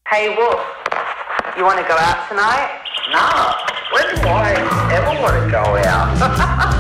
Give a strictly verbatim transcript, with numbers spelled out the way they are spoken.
Hey, Wolf, you want to go out tonight? Nah, when do I ever want to go out?